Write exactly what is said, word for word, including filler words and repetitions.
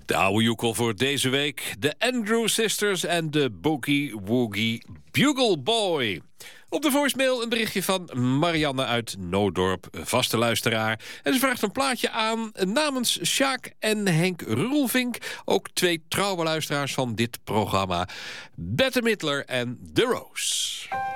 De oude joekel voor deze week. De Andrew Sisters en de Boogie Woogie Bugle Boy. Op de voicemail een berichtje van Marianne uit Noodorp, vaste luisteraar. En ze vraagt een plaatje aan namens Sjaak en Henk Roelvink. Ook twee trouwe luisteraars van dit programma. Bette Midler en The Rose.